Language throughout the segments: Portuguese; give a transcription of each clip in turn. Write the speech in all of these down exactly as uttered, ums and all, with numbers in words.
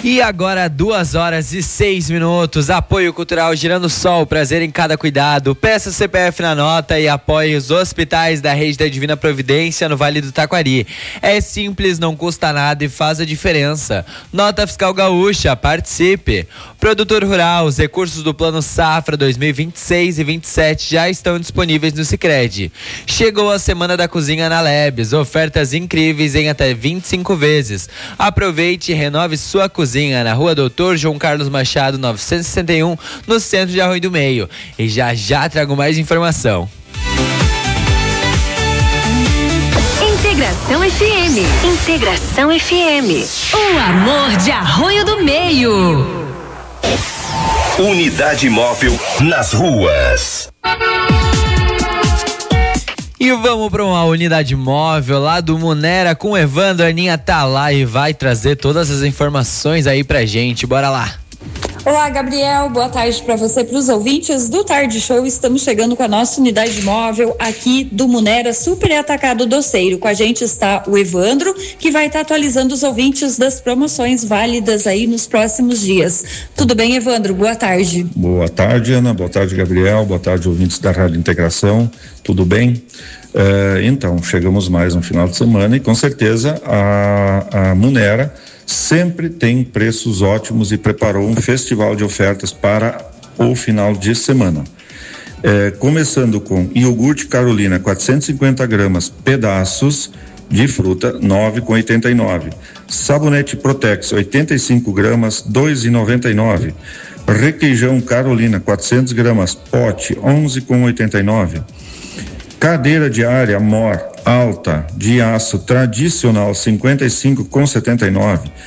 E agora, duas horas e seis minutos. Apoio Cultural Girando Sol, prazer em cada cuidado. Peça o C P F na nota e apoie os hospitais da Rede da Divina Providência no Vale do Taquari. É simples, não custa nada e faz a diferença. Nota Fiscal Gaúcha, participe. Produtor Rural, os recursos do Plano Safra dois mil e vinte e seis e vinte e sete já estão disponíveis no Sicredi. Chegou a Semana da Cozinha na Lebes, ofertas incríveis em até vinte e cinco vezes. Aproveite e renove sua cozinha na Rua Doutor João Carlos Machado novecentos e sessenta e um, no centro de Arroio do Meio. E já já trago mais informação. Integração F M. Integração F M. O amor de Arroio do Meio. Unidade Móvel nas ruas. E vamos para uma unidade móvel lá do Munera com o Evandro. A Aninha tá lá e vai trazer todas as informações aí pra gente. Bora lá. Olá, Gabriel, boa tarde para você, para os ouvintes do Tarde Show. Estamos chegando com a nossa unidade móvel aqui do Munera Super Atacado Doceiro. Com a gente está o Evandro, que vai estar tá atualizando os ouvintes das promoções válidas aí nos próximos dias. Tudo bem, Evandro? Boa tarde. Boa tarde, Ana. Boa tarde, Gabriel. Boa tarde, ouvintes da Rádio Integração. Tudo bem? Uh, então, chegamos mais um final de semana e com certeza a, a Munera sempre tem preços ótimos e preparou um festival de ofertas para o final de semana. É, começando com iogurte Carolina, quatrocentos e cinquenta gramas, pedaços de fruta, nove reais e oitenta e nove centavos. Sabonete Protex, oitenta e cinco gramas, dois reais e noventa e nove centavos. Requeijão Carolina, quatrocentos gramas, pote, onze reais e oitenta e nove centavos. Cadeira de área Mor alta de aço tradicional, cinquenta e cinco reais e setenta e nove centavos.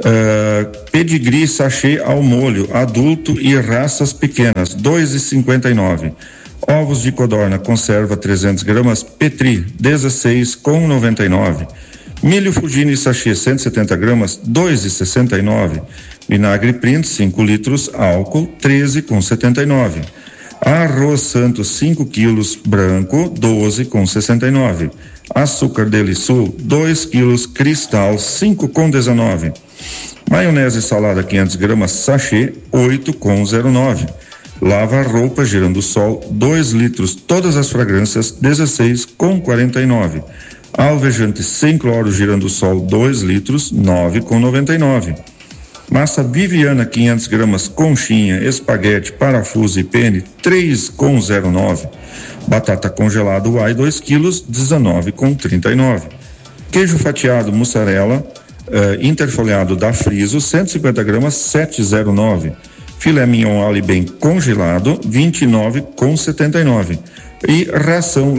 Uh, pedigree sachê ao molho adulto e raças pequenas, dois reais e cinquenta e nove centavos. Ovos de codorna conserva trezentas gramas, Petri dezesseis reais e noventa e nove centavos. Milho Fugini sachê cento e setenta gramas, dois reais e sessenta e nove centavos. Vinagre Prince cinco litros, álcool treze reais e setenta e nove centavos. Arroz Santos cinco quilos branco, doze reais e sessenta e nove centavos. Açúcar Delisul dois quilos cristal, cinco reais e dezenove centavos. Maionese salada quinhentas gramas, sachê oito reais e zero nove centavos. Lava roupa Girando Sol dois litros, todas as fragrâncias dezesseis reais e quarenta e nove centavos. Alvejante sem cloro Girando Sol dois litros, nove reais e noventa e nove centavos. Massa Viviana quinhentas gramas, conchinha, espaguete, parafuso e pene, três reais e zero nove centavos. Batata congelada Uai dois quilos, dezenove reais e trinta e nove centavos. Queijo fatiado mussarela uh, interfolhado da Friso, cento e cinquenta gramas, sete reais e zero nove centavos. Filé mignon Alibem congelado, vinte e nove reais e setenta e nove centavos. E ração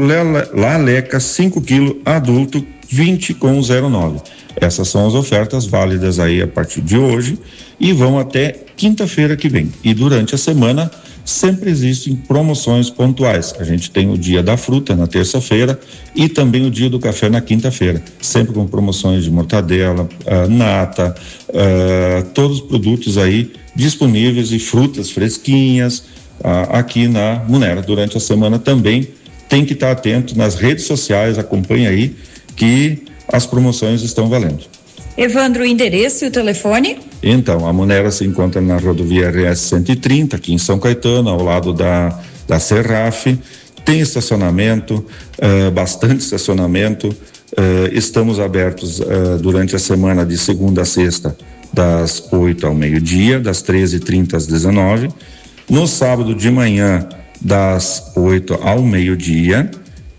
Laleca cinco quilos adulto, vinte reais e zero nove centavos. Essas são as ofertas válidas aí a partir de hoje e vão até quinta-feira que vem. E durante a semana sempre existem promoções pontuais. A gente tem o dia da fruta na terça-feira e também o dia do café na quinta-feira, sempre com promoções de mortadela, uh, nata, uh, todos os produtos aí disponíveis e frutas fresquinhas uh, aqui na Munera. Durante a semana também tem que estar atento nas redes sociais, acompanhe aí que as promoções estão valendo. Evandro, o endereço e o telefone? Então, a Munera se encontra na rodovia R S cento e trinta, aqui em São Caetano, ao lado da, da Serraf. Tem estacionamento, uh, bastante estacionamento. Uh, estamos abertos uh, durante a semana de segunda a sexta, das oito ao meio-dia, das treze e trinta às dezenove. No sábado de manhã, das oito ao meio-dia.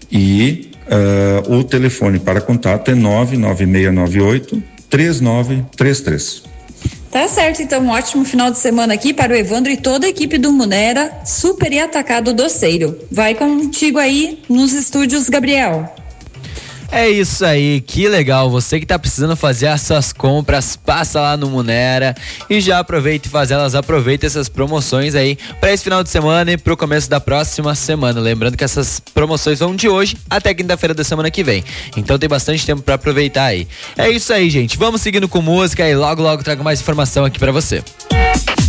E Uh, o telefone para contato é nove nove seis nove oito, três nove três três. Tá certo, então um ótimo final de semana aqui para o Evandro e toda a equipe do Munera Super e Atacado Doceiro. Vai contigo aí nos estúdios, Gabriel. É isso aí, que legal. Você que tá precisando fazer as suas compras, passa lá no Munera e já aproveita e faz elas, aproveita essas promoções aí para esse final de semana e pro começo da próxima semana. Lembrando que essas promoções vão de hoje até quinta-feira da semana que vem. Então tem bastante tempo para aproveitar aí. É isso aí, gente. Vamos seguindo com música e logo logo trago mais informação aqui para você.